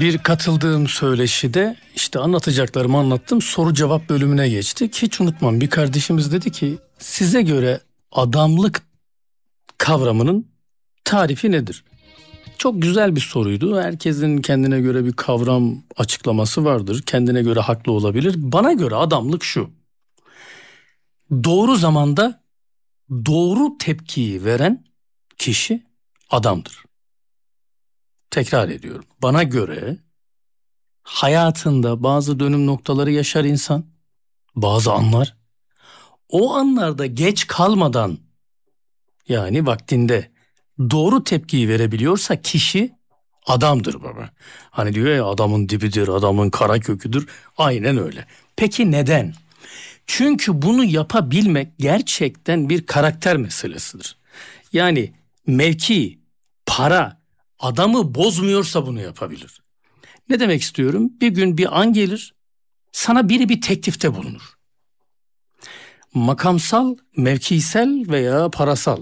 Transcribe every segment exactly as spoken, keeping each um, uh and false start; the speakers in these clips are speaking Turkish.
Bir katıldığım söyleşide işte anlatacaklarımı anlattım. Soru cevap bölümüne geçtik. Hiç unutmam, bir kardeşimiz dedi ki size göre adamlık kavramının tarifi nedir? Çok güzel bir soruydu. Herkesin kendine göre bir kavram açıklaması vardır. Kendine göre haklı olabilir. Bana göre adamlık şu: doğru zamanda doğru tepkiyi veren kişi adamdır. Tekrar ediyorum. Bana göre hayatında bazı dönüm noktaları yaşar insan, bazı anlar. O anlarda geç kalmadan, yani vaktinde doğru tepkiyi verebiliyorsa kişi adamdır baba. Hani diyor ya, adamın dibidir, adamın kara köküdür. Aynen öyle. Peki neden? Çünkü bunu yapabilmek gerçekten bir karakter meselesidir. Yani mevki, para adamı bozmuyorsa bunu yapabilir. Ne demek istiyorum? Bir gün bir an gelir, sana biri bir teklifte bulunur. Makamsal, mevkisel veya parasal.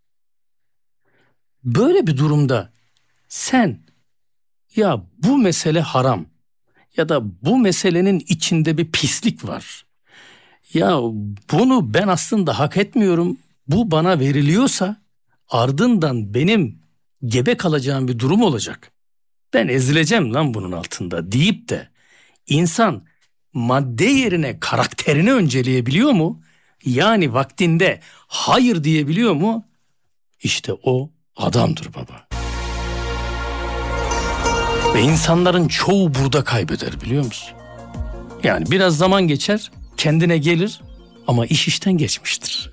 Böyle bir durumda sen ya bu mesele haram ya da bu meselenin içinde bir pislik var, ya bunu ben aslında hak etmiyorum, bu bana veriliyorsa ardından benim gebe kalacağım bir durum olacak, ben ezileceğim lan bunun altında deyip de insan madde yerine karakterini önceleyebiliyor mu? Yani vaktinde hayır diyebiliyor mu? İşte o adamdır baba. Ve insanların çoğu burada kaybeder, biliyor musun? Yani biraz zaman geçer, kendine gelir ama iş işten geçmiştir.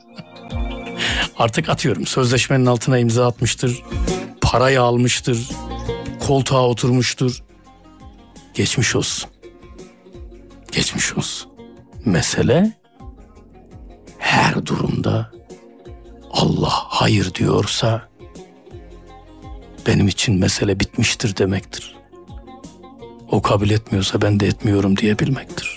Artık atıyorum sözleşmenin altına imza atmıştır, parayı almıştır, koltuğa oturmuştur. Geçmiş olsun. Geçmiş olsun. Mesele her durumda Allah hayır diyorsa benim için mesele bitmiştir demektir. O kabul etmiyorsa ben de etmiyorum diyebilmektir.